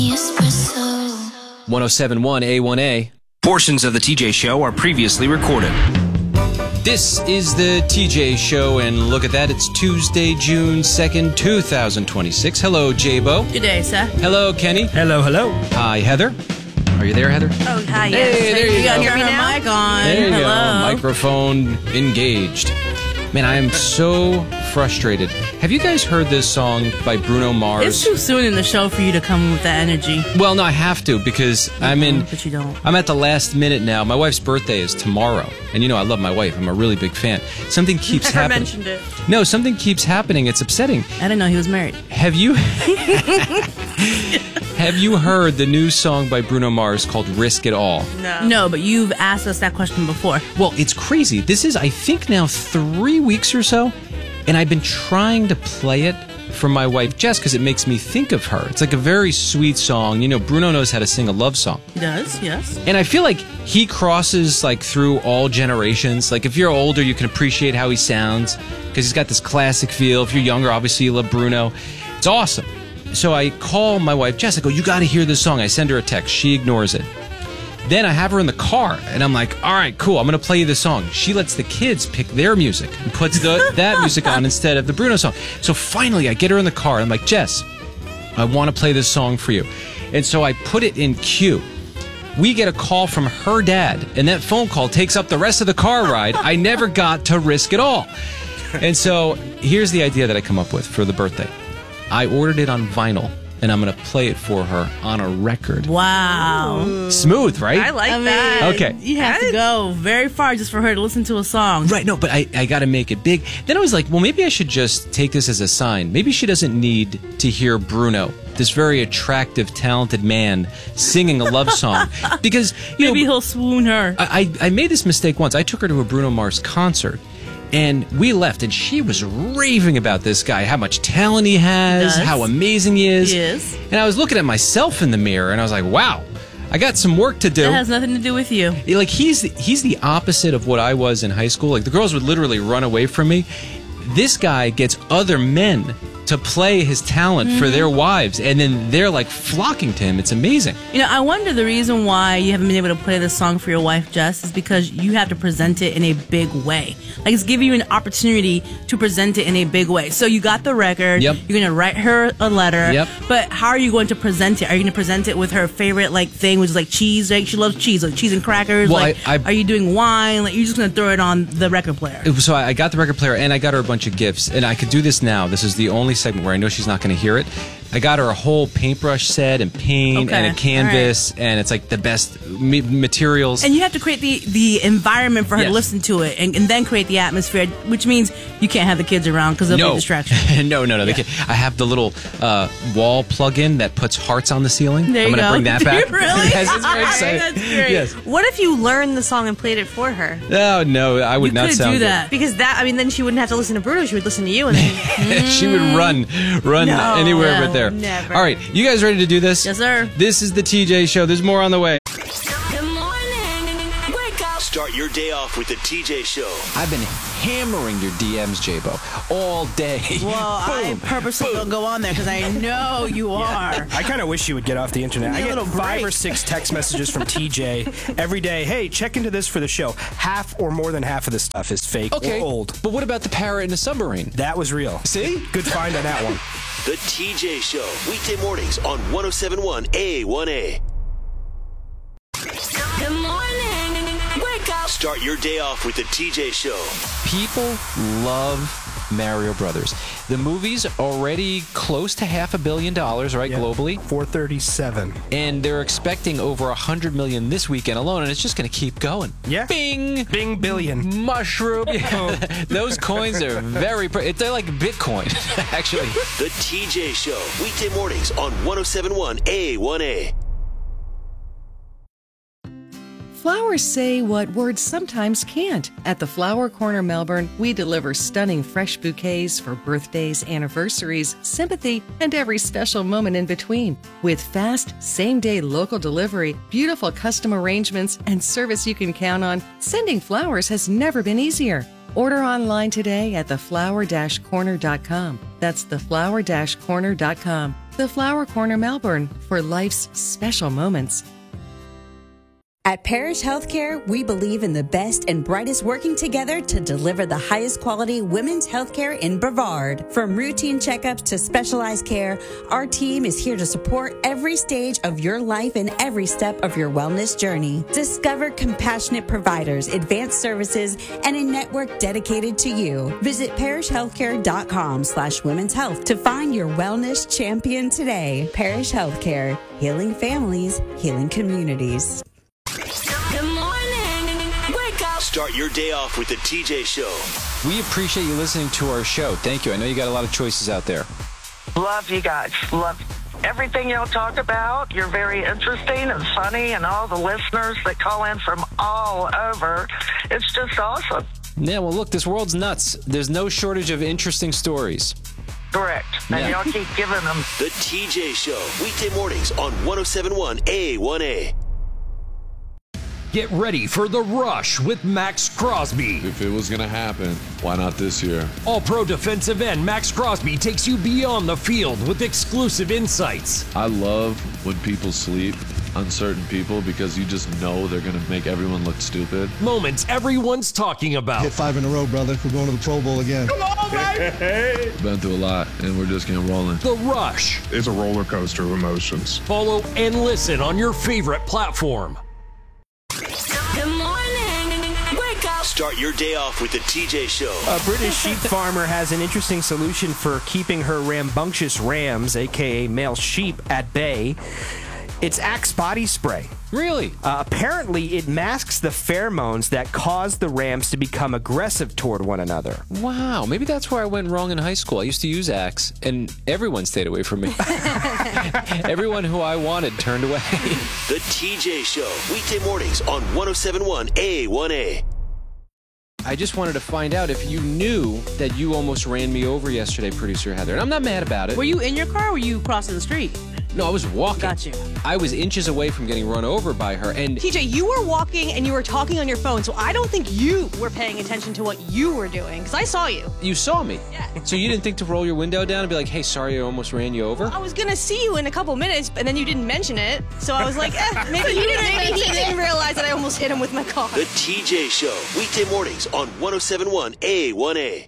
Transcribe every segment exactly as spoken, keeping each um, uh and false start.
one oh seven point one A one A. Portions of the T J Show are previously recorded. This is the T J Show, and look at that, it's Tuesday, June second, two thousand twenty-six. Hello, J-Bo. Good day, sir. Hello, Kenny. Hello, hello. Hi, Heather. Are you there, Heather? Oh, hi, yes. Hey, there you you go. got her mic on. There you Hello. go. Microphone engaged. Man, I am so frustrated. Have you guys heard this song by Bruno Mars? It's too soon in the show for you to come with that energy. Well, no, I have to because mm-hmm, I'm in. But you don't. I'm at the last minute now. My wife's birthday is tomorrow, and you know I love my wife. I'm a really big fan. Something keeps Never happening. mentioned it. No, something keeps happening. It's upsetting. I didn't know he was married. Have you? Have you heard the new song by Bruno Mars called "Risk It All"? No. No, but you've asked us that question before. Well, it's crazy. This is, I think, now three weeks or so, and I've been trying to play it for my wife Jess because it makes me think of her. It's like a very sweet song. You know, Bruno knows how to sing a love song. He does, yes. And I feel like he crosses like through all generations. Like if you're older, you can appreciate how he sounds because he's got this classic feel. If you're younger, obviously you love Bruno. It's awesome. So I call my wife Jess. I go, you got to hear this song. I send her a text. She ignores it. Then I have her in the car, and I'm like, all right, cool. I'm going to play you the song. She lets the kids pick their music and puts the, that music on instead of the Bruno song. So finally, I get her in the car. I'm like, Jess, I want to play this song for you. And so I put it in queue. We get a call from her dad, and that phone call takes up the rest of the car ride. I never got to Risk It All. And so here's the idea that I come up with for the birthday. I ordered it on vinyl, and I'm going to play it for her on a record. Wow. Ooh. Smooth, right? I like I mean, that. Okay. You have to go very far just for her to listen to a song. Right, no, but I, I got to make it big. Then I was like, well, maybe I should just take this as a sign. Maybe she doesn't need to hear Bruno, this very attractive, talented man, singing a love song. Because, you Maybe know, he'll swoon her. I, I made this mistake once. I took her to a Bruno Mars concert. And we left, and she was raving about this guy, how much talent he has, Does. how amazing he is. He is. And I was looking at myself in the mirror, and I was like, wow, I got some work to do. That has nothing to do with you. Like, he's the, he's the opposite of what I was in high school. Like, the girls would literally run away from me. This guy gets other men to play his talent mm-hmm. for their wives, and then they're like flocking to him. It's amazing. You know, I wonder the reason why you haven't been able to play this song for your wife, Jess, is because you have to present it in a big way. Like, it's giving you an opportunity to present it in a big way. So you got the record. Yep. You're going to write her a letter. Yep. But how are you going to present it? Are you going to present it with her favorite, like, thing, which is, like, cheese? Like, she loves cheese, like cheese and crackers. Well, like, I, I, are you doing wine? Like, you're just going to throw it on the record player. So I got the record player, and I got her a bunch of gifts. And I could do this now. This is the only segment where I know she's not going to hear it. I got her a whole paintbrush set and paint Okay. and a canvas, right. And it's like the best ma- materials. And you have to create the, the environment for her Yes. to listen to it, and, and then create the atmosphere, which means you can't have the kids around because they'll no. be a distraction. no, no, no. Yeah. They can't. I have the little uh, wall plug-in that puts hearts on the ceiling. There I'm you going to go. bring that back. Really? Yes, it's very exciting. That's great. Yes. What if you learned the song and played it for her? Oh, no, I would You not could sound do good. that. Because that, I mean, then she wouldn't have to listen to Bruno. She would listen to you. And then, She would run, run No, anywhere no, but there. never. All right, you guys ready to do this? Yes, sir. This is the T J Show. There's more on the way. Good morning. Wake up. Start your day off with the T J Show. I've been hammering your D Ms, J-Bo, all day. Well, I purposely don't go on there because I know you are. I kind of wish you would get off the internet. Give me I a get little five break. or six text messages from T J every day. Hey, check into this for the show. Half or more than half of this stuff is fake Okay, or old. but what about the parrot in the submarine? That was real. See? Good find on that one. The T J Show, weekday mornings on one oh seven point one A one A. Good morning. Wake up. Start your day off with the T J Show. People love Mario Brothers. The movie's already close to half a billion dollars, right, Yeah. globally? four thirty-seven. And they're expecting over a hundred million this weekend alone, and it's just going to keep going. Yeah. Bing! Bing billion. Mushroom. Those coins are very, pre- they're like Bitcoin, actually. The T J Show, weekday mornings on one oh seven point one A one A. Flowers say what words sometimes can't. At the Flower Corner Melbourne, we deliver stunning fresh bouquets for birthdays, anniversaries, sympathy, and every special moment in between. With fast, same-day local delivery, beautiful custom arrangements, and service you can count on, sending flowers has never been easier. Order online today at the flower dash corner dot com. That's the flower dash corner dot com. The Flower Corner Melbourne, for life's special moments. At Parish Healthcare, we believe in the best and brightest working together to deliver the highest quality women's healthcare in Brevard. From routine checkups to specialized care, our team is here to support every stage of your life and every step of your wellness journey. Discover compassionate providers, advanced services, and a network dedicated to you. Visit parishhealthcare.com slash women's health to find your wellness champion today. Parish Healthcare, healing families, healing communities. Good morning. Wake up. Start your day off with the T J Show. We appreciate you listening to our show. Thank you. I know you got a lot of choices out there. Love you guys. Love everything y'all talk about. You're very interesting and funny, and all the listeners that call in from all over. It's just awesome. Yeah, well, look, this world's nuts. There's no shortage of interesting stories. Correct. And Yeah. y'all keep giving them. The T J Show, weekday mornings on one oh seven point one A one A. Get ready for The Rush with Max Crosby. If it was going to happen, why not this year? All-pro defensive end Max Crosby takes you beyond the field with exclusive insights. I love when people sleep on certain people because you just know they're going to make everyone look stupid. Moments everyone's talking about. Hit five in a row, brother. We're going to the Pro Bowl again. Come on, baby! Been through a lot, and we're just getting rolling. The Rush. It's a roller coaster of emotions. Follow and listen on your favorite platform. Good morning. Wake up. Start your day off with the T J Show. A British sheep farmer has an interesting solution for keeping her rambunctious rams, aka male sheep, at bay. It's Axe body spray. Really? Uh, apparently, it masks the pheromones that cause the rams to become aggressive toward one another. Wow, maybe that's where I went wrong in high school. I used to use Axe, and everyone stayed away from me. Everyone who I wanted turned away. The T J Show, weekday mornings on one oh seven point one A one A. I just wanted to find out if you knew that you almost ran me over yesterday, producer Heather. And I'm not mad about it. Were you in your car or were you crossing the street? No, I was walking. Got you. I was inches away from getting run over by her, and T J, you were walking and you were talking on your phone, so I don't think you were paying attention to what you were doing, because I saw you. you saw me. Yeah. So you didn't think to roll your window down and be like, hey, sorry, I almost ran you over? I was gonna see you in a couple minutes, and then you didn't mention it, so I was like, eh, maybe, you didn't, maybe he didn't realize that I almost hit him with my car. The T J Show, weekday mornings on one oh seven point one A one A.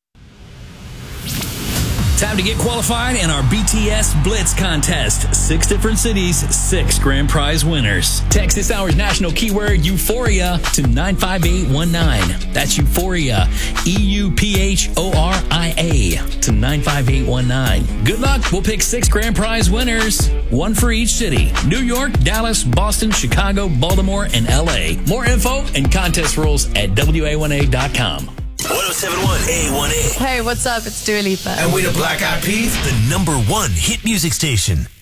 Time to get qualified in our B T S Blitz contest. Six different cities, six grand prize winners. Text this hour's national keyword Euphoria to nine five eight one nine. That's Euphoria, E U P H O R I A, to nine five eight one nine. Good luck. We'll pick six grand prize winners, one for each city. New York, Dallas, Boston, Chicago, Baltimore, and L A. More info and contest rules at W A one A dot com. one oh seven point one A one A. Hey, what's up? It's Dua Lipa. And we the Black Eyed Peas, the number one hit music station.